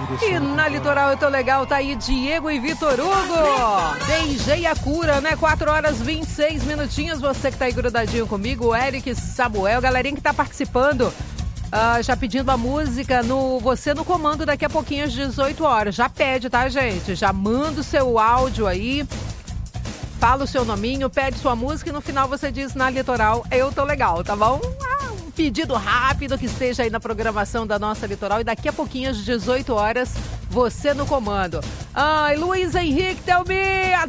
E na Litoral Eu Tô Legal tá aí Diego e Vitor Hugo. DJ a cura, né? 4 horas 26 minutinhos. Você que tá aí grudadinho comigo, o Eric, Samuel, galerinha que tá participando. Já pedindo a música no Você no Comando daqui a pouquinho às 18 horas. Já pede, tá, gente? Já manda o seu áudio aí. Fala o seu nominho, pede sua música e no final você diz na Litoral Eu Tô Legal, tá bom? Um pedido rápido que esteja aí na programação da nossa Litoral e daqui a pouquinho às 18 horas você no comando. Ai, Luiz Henrique, Thelminha!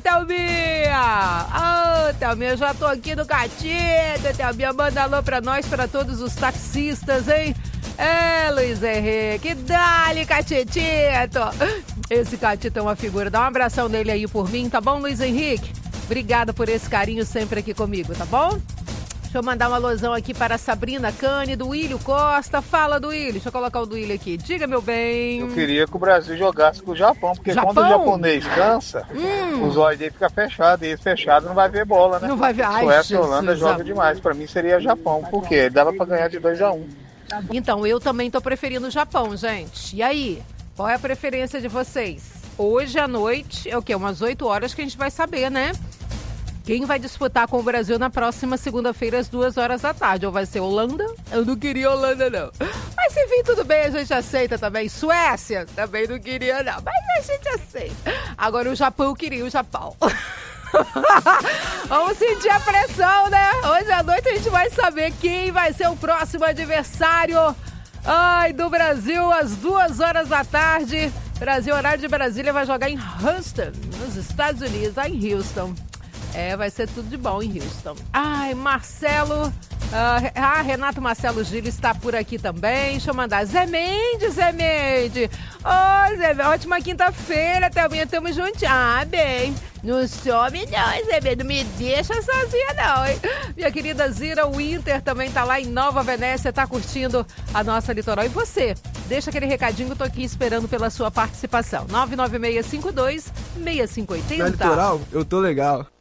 Thelminha, já tô aqui no Catito, Thelminha, manda alô pra nós, pra todos os taxistas, hein? Luiz Henrique, dá-lhe, Catitito! Esse Catito é uma figura, dá um abração nele aí por mim, tá bom, Luiz Henrique? Obrigada por esse carinho sempre aqui comigo, tá bom? Deixa eu mandar uma alusão aqui para a Sabrina Cane, do Willio Costa. Fala, do Willio. Deixa eu colocar o do Willio aqui. Diga, meu bem. Eu queria que o Brasil jogasse com o Japão, porque quando o japonês cansa, os olhos dele ficam fechados. E esse fechado não vai ver bola, né? Não vai ver. Suécia e Holanda joga demais. Para mim seria Japão, porque dava para ganhar de 2-1. Então, eu também tô preferindo o Japão, gente. E aí? Qual é a preferência de vocês? Hoje à noite, é o quê? Umas 8 horas que a gente vai saber, né? Quem vai disputar com o Brasil na próxima segunda-feira às 2 horas da tarde? Ou vai ser Holanda? Eu não queria Holanda, não. Mas enfim, tudo bem, a gente aceita também. Suécia? Também não queria, não. Mas a gente aceita. Agora o Japão queria o Japão. Vamos sentir a pressão, né? Hoje à noite a gente vai saber quem vai ser o próximo adversário do Brasil às 2 horas da tarde. Brasil, horário de Brasília, vai jogar em Houston, nos Estados Unidos, lá em Houston. Vai ser tudo de bom em Houston. Marcelo... Renato Marcelo Gil está por aqui também. Deixa eu mandar. Zé Mendes. Zé Mendes, ótima quinta-feira, Thelminha, tamo juntinho. Bem, não some não, Zé Mendes, não me deixa sozinha não, hein? Minha querida Zira Winter também tá lá em Nova Venécia, tá curtindo a nossa Litoral. E você? Deixa aquele recadinho, eu tô aqui esperando pela sua participação. 99652-6580. Na Litoral, eu tô legal.